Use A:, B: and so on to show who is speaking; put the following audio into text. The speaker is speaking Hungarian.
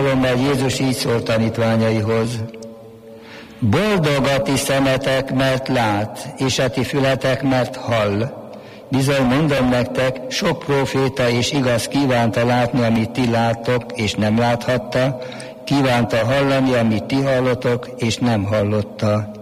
A: alkalommal Jézus így szólt tanítványaihoz: boldog a ti szemetek, mert lát, és a ti fületek, mert hall. Bizony mondom nektek, sok próféta és igaz kívánta látni, amit ti láttok, és nem láthatta, kívánta hallani, amit ti hallotok, és nem hallotta.